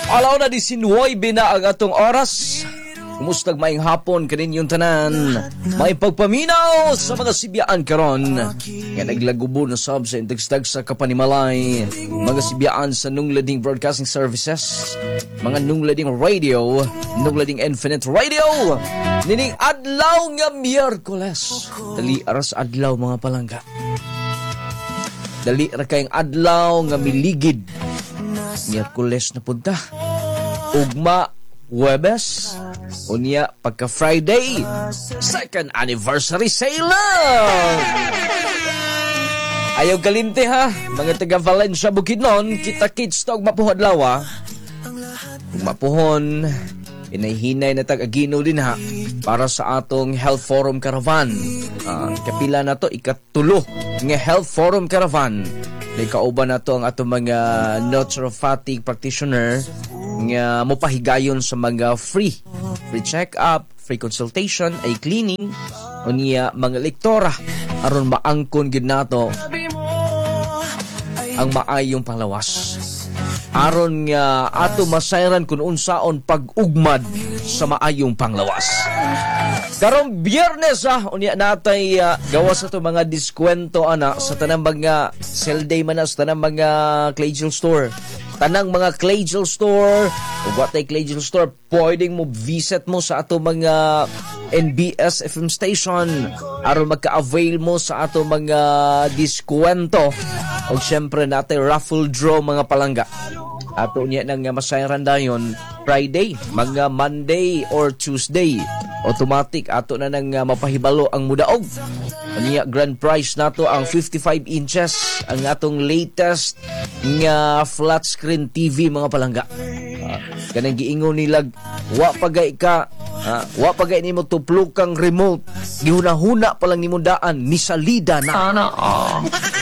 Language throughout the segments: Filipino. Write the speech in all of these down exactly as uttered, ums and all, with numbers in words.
Alaw na di sinuwaybe na ang atong oras. Kumusta maing hapon kaninyong tanan? May pagpaminaw sa mga sibiyaan karon nga naglagubo na sab sa indagstag sa Kapanimalay. Mga sibiyaan sa Nunglading Broadcasting Services, mga Nunglading Radio, Nunglading Infinite Radio. Nining adlaw nga Miyerkules. Dali aras adlaw mga palangga. Dali ra kayong adlaw nga miligid. Miyerkules na punta. Ugma Huwebes, unya pagka Friday, second anniversary sale. Ayaw kalinte ha, mga taga Valencia Bukidnon, kita kids to og mapuhod lawa. Ug mapuhon, inahinay na tag-agino din ha, para sa atong Health Forum Caravan. Uh, kapila na to, ikatulo nga Health Forum Caravan. May kauban na to ang atong mga naturopathic practitioner nga mopahigayon sa mga free free check-up, free consultation, ay cleaning o niya mga lektora aron maangkon gid nato ang maayong panglawas aron nga ato masayran kun unsaon pag-ugmad sa maayong panglawas. Karong Biyernes ah, unya natay uh, gawas sa to mga diskwento ana sa tanang mga sale day man sa tanang mga Clay-Gel store. Tanang mga Clay-Gel store, o watay Clay-Gel store, pwedeng mo visit mo sa ato mga N B S F M station aron magka-avail mo sa ato mga diskwento. O syempre natay raffle draw mga palangga. Ato niya nang masayran dayon Friday, mga Monday or Tuesday. Automatic ato na nang mapahibalo ang mudaog. Niya grand prize nato ang fifty-five inches ang atong latest nga flat screen T V mga palangga. Uh, kanang giingon nilag wa pagay ka uh, wa pagay nimo tuplok kang remote gihuna-huna pa lang nimo daan ni salida na. Ana. Uh,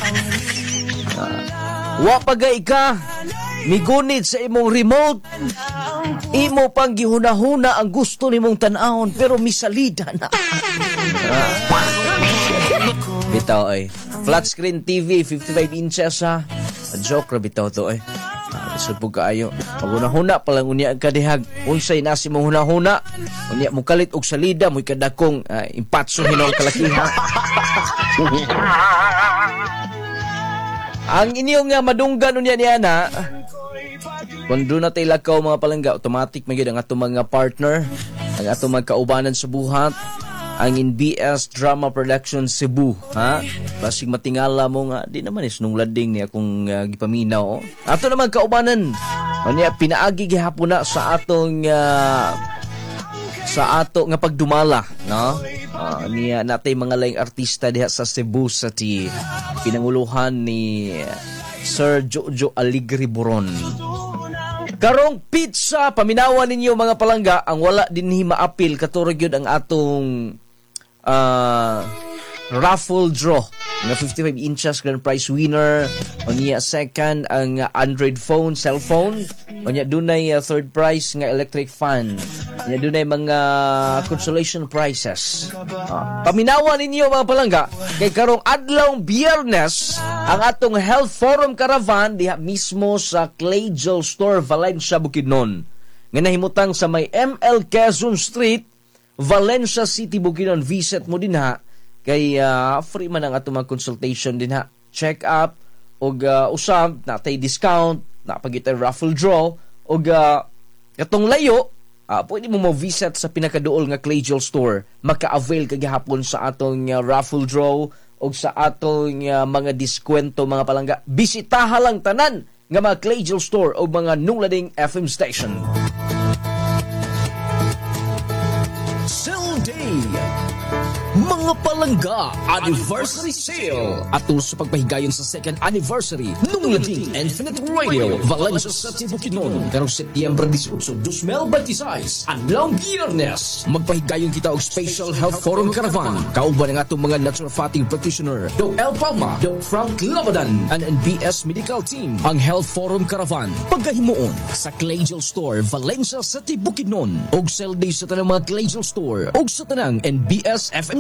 wa pagay ka migunit sa imong remote imo pang gihuna-huna ang gusto nimong tan-awon pero misalida na. uh, Bitaw ay flat screen T V fifty-five inches ha. A joke ra bitaw to ay. Ah, isod po kaayo. Paguna-huna palang unya kadihag. Unsay nasi mo huna-huna. Unya mo kalit og salida mo kadakong uh, impatso hinong kalakihan. Ang inyong uh, madunggan unya niya na kung doon na tayo lakaw mga palangga, automatic magiging ang atong mga partner, ang atong mga kaubanan sa buhat, ang N B S Drama Production Cebu, ha? Basig matingala mo nga, di naman is nung lading niya kung uh, gipaminaw. Oh. Ato naman kaubanan, niya, pinaagi gihapon na sa atong uh, sa ato nga pagdumala, no? Uh, niya natay mga laing artista diha sa Cebu sa ti pinanguluhan ni Sir Jojo Aligre Boron. Karong pizza, paminawan ninyo mga palangga, ang wala din ni maapil, katurog yun ang atong uh, raffle draw. Nga fifty-five inches grand prize winner. O niya second, ang uh, Android phone, cellphone. O niya dunay uh, third prize nga electric fan. O niya dunay mga consolation prizes. Uh, paminawan ninyo mga palangga, kay karong adlawng Biyernes, ang atong Health Forum Caravan diha mismo sa Clay-Gel Store, Valencia, Bukidnon. Nga nahimutang sa may M L Quezon Street, Valencia City, Bukidnon. Visit mo din ha. Kay uh, free man ang atong mga consultation din ha. Check up, o uh, usab, natay discount, napagitay raffle draw, o uh, katong layo, uh, pwede mo mo-visit sa pinakaduol nga Clay-Gel Store. Maka-avail kagihapon sa atong uh, raffle draw, o sa atong uh, mga diskwento mga palangga. Bisitaha lang tanan nga mga Clay-Gel Store o mga Nunglading F M station. Sale Day, mga palangga anniversary sale atul sa pagpahigayon sa second anniversary Nunglading Infinite Radio Valencia City, Bukidnon. Karong Setyembre eighteen, two thousand twenty-six, adlawng Biyernes, magpahigayon kita og special Health Forum Caravan. Kauban ang atong mga naturopathic practitioner Doc El Palma, Doc Frank Labadan, and N B S Medical Team. Ang Health Forum Caravan pagkahimuon sa Clay-Gel Store Valencia City, Bukidnon, og sale day sa tanang mga Clay-Gel Store og sa tanang N B S F M station.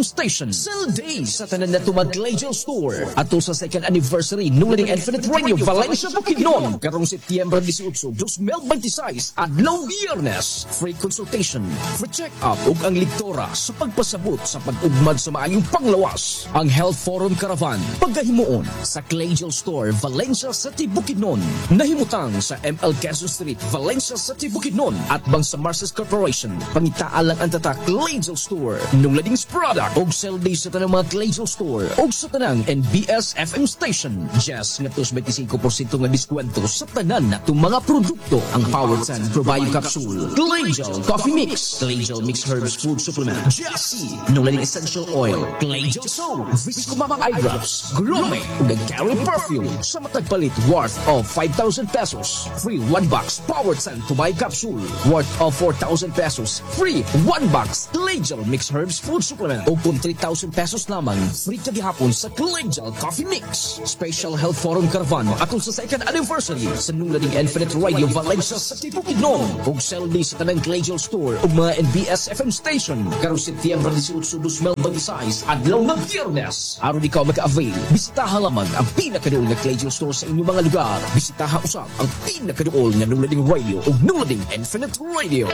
Station. Sell days sa tanan na tumag Clay Gel Store. Ato sa second anniversary nung lading Infinite Radio Valencia Bukidnon. Karong Setyembre eighteen, twenty twenty-six at Long Biyernes. Free consultation, free check-up ug ang liktora sa pagpasabot sa pag-ugmad sa maayong panglawas. Ang Health Forum Caravan paggahimuon sa Clay Gel Store Valencia City Bukidnon. Nahimutang sa M L Quezon Street Valencia City Bukidnon at Bangsamar Corporation. Pangitaan lang ang tatak Clay Gel Store. Nung ladings product og sell day sa tanang mga Clay Gel Store og sa tanang N B S F M station. Just nga twenty-five percent nga diskwento sa tanan na itong mga produkto. Ang Power ten Probio Capsule, Clay Gel Coffee Mix, Clay Gel Mixed Herbs Food Supplement, Jessie, nung lading Essential Oil, Clay Gel Soap, Visco Mama Eye Drops, Grome, ug ang Carol Perfume sa matagpalit worth of five thousand pesos. Free one box Power ten Probio Capsule worth of four thousand pesos. Free one box Clay Gel Mixed Herbs Food Supplement o kung three thousand pesos lamang free kagihapon sa Clay Gel Coffee Mix. Special Health Forum Caravan atong sa second anniversary sa nung lading Infinite Radio Valencia sa Bukidnon ug sell day sa tanang Clay Gel Store ug mga N B S F M station karong Setyembre eighteen, twenty twenty-six adlaw ng Biyernes. Aron ikaw maka-avail, bisitaha lamang ang pinakaduol nga Clay Gel Store sa inyong mga lugar. Bisitaha usab ang pinakaduol nga nung lading radio ug nung lading Infinite Radio.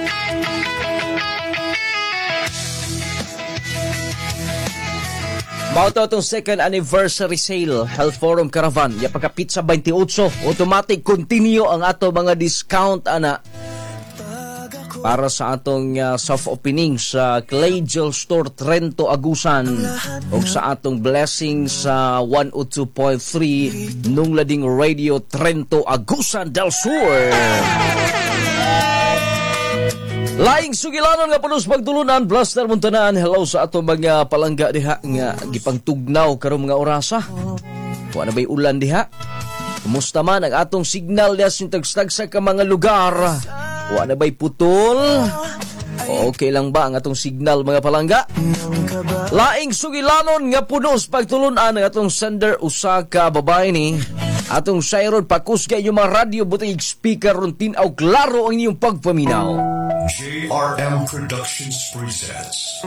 Mao to itong second anniversary sale Health Forum Caravan. Ya pagka pizza twenty-eight, automatic continue ang ato mga discount ana para sa atong uh, soft opening sa Clay Gel Store Trento Agusan o sa atong blessing sa one oh two point three nung lading Radio Trento Agusan del Sur. Laing sugilanon nga pulos pagtulunan, Blaster Muntanan. Hello sa ato mga palangga diha nga gipangtugnaw karong mga orasa. Wa na bay ulan diha? Kumusta man ang atong signal diha sintag-stag sa ka mga lugar? Wa na bay putol? Okay lang ba ang atong signal mga palangga? Laing sugilanon nga pulos pagtulunan ang atong sender usa ka babae ni atong sayron pakusga yung mga radio butang speaker ron tinaw klaro ang inyong pagpaminaw. J R M Productions presents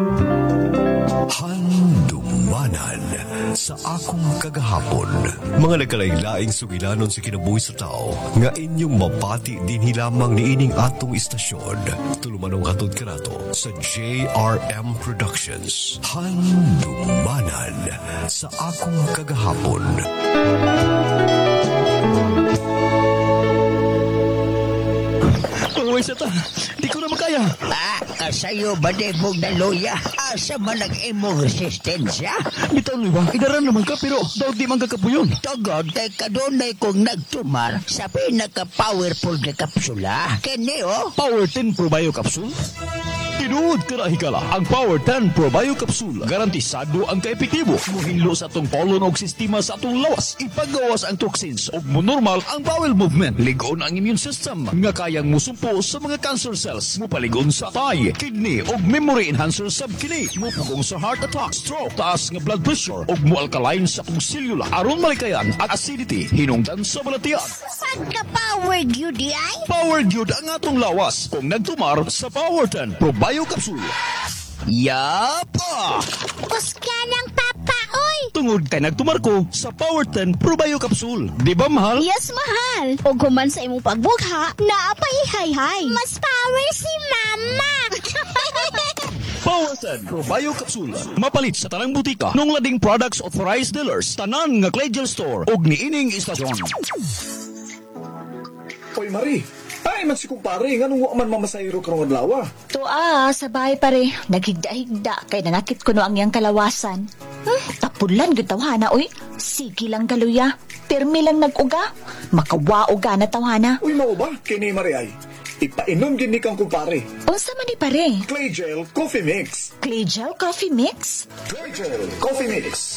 Handumanan sa akong kagahapon. Mga nagkalain-laing sugilanon sa kinabuhi sa tao nga inyong mapati din lamang niining atong istasyon. Tulumanong hatod kanato sa J R M Productions. Handumanan sa akong kagahapon. Uy, sata, di ko na makaya. Ah, kasayo ba de mong naluya? Asa man ang imong resistensya? Bitaw ni ba? Idaran naman ka pero daw di man kakapuyon. Tugod kay kadunay kong nagtumar sa pinaka-powerful na kapsula. Kini oh. Power ten Probio Capsule? Tinuod ka na hikala, ang Power ten Probio Capsule garantisado ang kaepektibo. Muhinlo sa atong kolon og sistema sa atong lawas. Ipagawas ang toxins ug monormal ang bowel movement. Ligon ang immune system nga kayang musumpo sa mga cancer cells. Mupaligon sa tay, kidney ug memory enhancer sab kini. Mupugong sa heart attack, stroke, taas nga blood pressure ug mo-alkaline sa atong selula aron malikayan ang acidity hinungdan sa balatian. Pagka-powered yun di ay? Powered yun ang atong lawas kung nagtumar sa Power ten Probio Capsule. Yapa! Kuska ng papa, oy! Tungod kay nagtumar ko sa Power ten Probio Capsule. Di ba mahal? Yes, mahal. O guman sa imong pagbugha, naapay hay-hay. Mas power si mama. Power ten Probio Capsule. Mapalit sa tanang butika. Nung lading products authorized dealers. Tanan nga Clay Gel Store. Og niining istasyon. Oy, Marie. Ay, man si kumpare. Nga nung man mamasahiro karong adlaw. To ah, sabay pare. Naghigda-higda kay nanakit ko no ang iyang kalawasan. Hmm, tapulan gud tawhana oy. Sige lang galuya. Pirmi lang nag-uga. Makawa-uga na tawhana. Uy, mao ba? Kini Marie ay. Ipainom gini kang kumpare. Unsa man ni pare? Clay Gel Coffee Mix. Clay Gel Coffee Mix? Clay Gel Coffee Mix.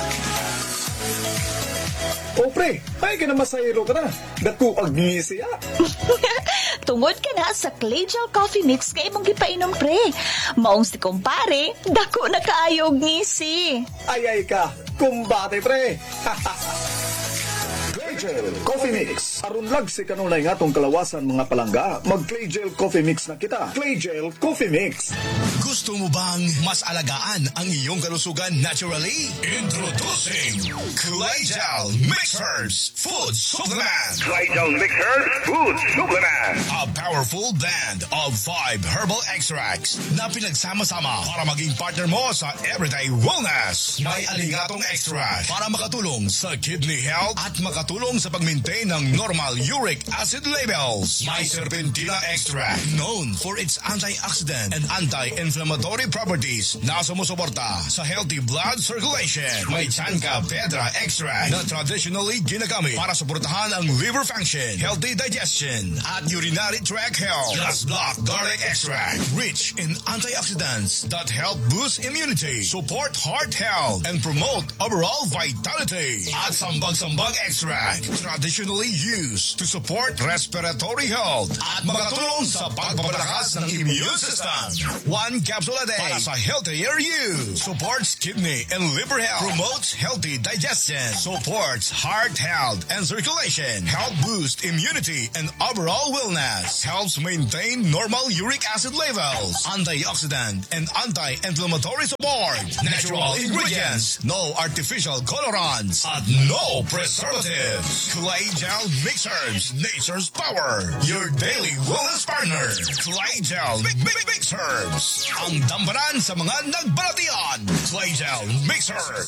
O pre, ay ka na masahiro ka na. Dako agngisi ah. Tungod ka na sa Clay Gel Coffee Mix kay imong gipainom pre. Maong si kumpare, dako na kaayo og ngisi. Ay ay ka, kumbate pre. Clay Gel Coffee Mix. Aron lag si kanunay nga tong kalawasan mga palangga, mag Clay Gel Coffee Mix na kita. Clay Gel Coffee Mix. Gusto mo bang mas alagaan ang iyong kalusugan naturally? Introducing Clay Gel Mixers Food Supplement. Clay Gel Mixers Food Supplement. A powerful blend of five herbal extracts na pinagsama-sama para maging partner mo sa everyday wellness. May aligatong extract para makatulong sa kidney health at makatulong sa pag-maintain ng normal uric acid levels. May serpentina extract known for its antioxidant and anti-inflammatory properties na sumusuporta sa healthy blood circulation. May Chanca Pedra extract na traditionally ginagamit para suportahan ang liver function, healthy digestion, at urinary tract health. Plus Black Garlic extract, rich in antioxidants that help boost immunity, support heart health, and promote overall vitality. At Sambag-Sambag extract, traditionally used to support respiratory health at makatulong sa pagpapalakas ng immune system. One capsule a day para sa healthier you. Supports kidney and liver health, promotes healthy digestion, supports heart health and circulation, help boost immunity and overall wellness, helps maintain normal uric acid levels, antioxidant and anti-inflammatory support, natural ingredients, no artificial colorants, at no preservatives. Clay Gel Mixers, nature's power, your daily wellness partner. Clay Gel Mi- Mi- Mixers, ang dambanan sa mga nagbalatian. Clay Gel Mixers.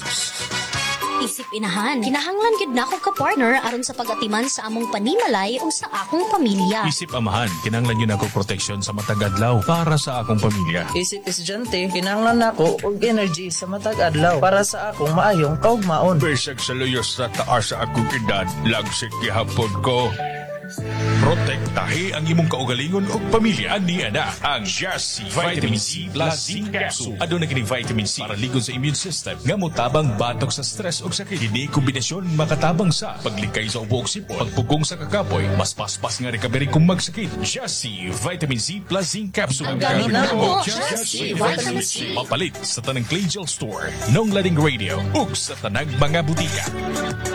Isip inahan, kinahanglan gid na ako ka-partner aron sa pag-atiman sa among panimalay o sa akong pamilya. Isip amahan, kinahanglan yun ako proteksyon sa matag adlaw para sa akong pamilya. Isip estudyante, kinahanglan nako og energy sa matag adlaw para sa akong maayong kaugmaon. Besag sa luyos sa taas sa akong edad, lagsik gihapon ko. Protektahi ang imong kaugalingon ug pamilya ni ana ang Just Vitamin C Plus Zinc Capsule. Aduna kini vitamin C para ligod sa immune system nga motabang batok sa stress ug sakit. Kini kombinasyon makatabang sa paglikay sa ubo ug sipon, pagpugong sa kakapoy, mas paspas nga recovery kung magsakit. Just Vitamin C Plus Zinc Capsule. Ang gamit na ako, Just Just Vitamin C. Mapalit sa tanang Clay Gel Store, Nong Lading Radio ug sa tanang mga butika.